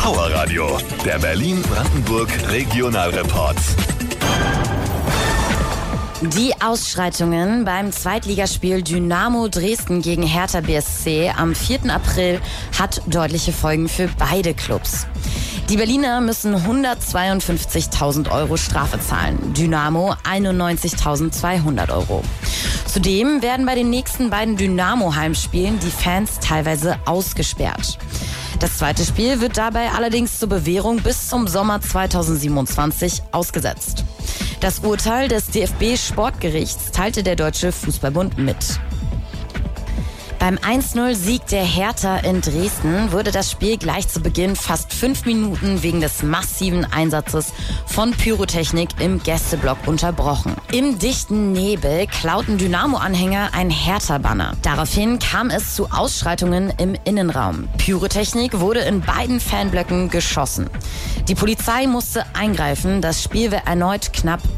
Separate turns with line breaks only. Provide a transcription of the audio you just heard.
Powerradio, der Berlin-Brandenburg Regionalreport.
Die Ausschreitungen beim Zweitligaspiel Dynamo Dresden gegen Hertha BSC am 4. April hat deutliche Folgen für beide Clubs. Die Berliner müssen 152.000 € Strafe zahlen, Dynamo 91.200 €. Zudem werden bei den nächsten beiden Dynamo-Heimspielen die Fans teilweise ausgesperrt. Das zweite Spiel wird dabei allerdings zur Bewährung bis zum Sommer 2027 ausgesetzt. Das Urteil des DFB-Sportgerichts teilte der Deutsche Fußballbund mit. Beim 1-0-Sieg der Hertha in Dresden wurde das Spiel gleich zu Beginn fast 5 Minuten wegen des massiven Einsatzes von Pyrotechnik im Gästeblock unterbrochen. Im dichten Nebel klauten Dynamo-Anhänger ein Hertha-Banner. Daraufhin kam es zu Ausschreitungen im Innenraum. Pyrotechnik wurde in beiden Fanblöcken geschossen. Die Polizei musste eingreifen, das Spiel war erneut knapp